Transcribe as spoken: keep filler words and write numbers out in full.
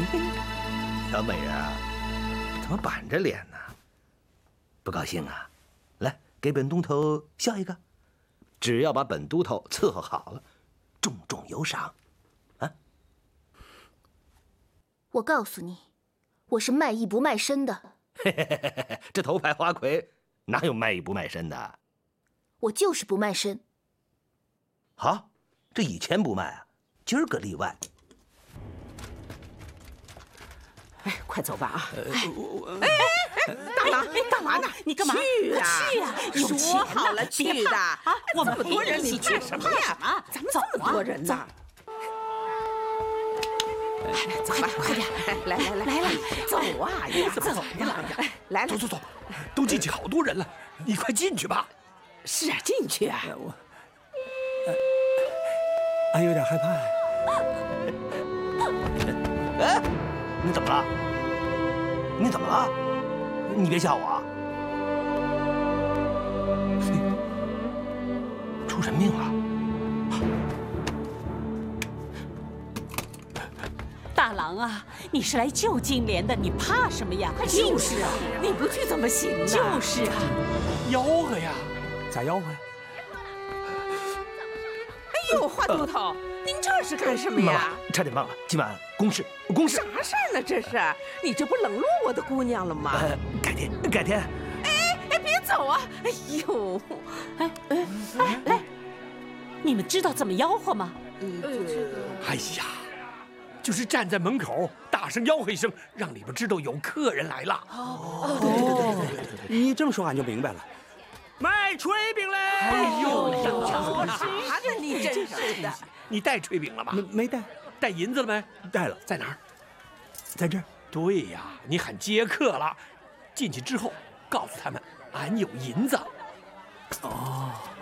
小美人啊，怎么板着脸呢？不高兴啊？来，给本都头笑一个。只要把本都头伺候好了，重重有赏。啊！ 我告诉你，我是卖艺不卖身的。 嘿嘿嘿嘿，这头牌花魁哪有卖艺不卖身的？ 我就是不卖身。 好，这以前不卖啊，今儿个例外。 哎，快走吧啊！ 哎哎哎，大郎，干嘛呢？ 你干嘛？ 去呀！ 去呀！ 说好了去的啊！ 我们这么多人，你去怕什么呀？咱们这么多人呢。走吧，快点！来来来，来了，走啊！呀，走呀！来了， 走走走，都进去好多人了，你快进去吧。 是啊，进去啊！ 我，俺有点害怕。 哎，你怎么了？你怎么了？你别吓我啊！出人命了！ 大郎啊，你是来救金莲的，你怕什么呀？快进去！ 就是啊，你不去怎么行呢？ 就是啊， 吆喝呀！咋吆喝呀？ 哎呦，花都头，您这是干什么呀？ 差点忘了，今晚公事，公事。 啥事儿呢？这是，你这不冷落我的姑娘了吗？ 呃，改天，改天。 哎哎，别走啊！哎呦， 哎哎哎，来，你们知道怎么吆喝吗？ 哎呀，就是站在门口大声吆喝一声，让里边知道有客人来了。 哦，对对对对对对对， 你这么说俺就明白了。 卖炊饼嘞！ 哎呦， 呦， 啥呢？你真是的。 你带炊饼了吗？ 没没带， 带银子了没？ 带了， 在哪儿？ 在这儿。 对呀，你喊接客了。进去之后，告诉他们俺有银子。 哦。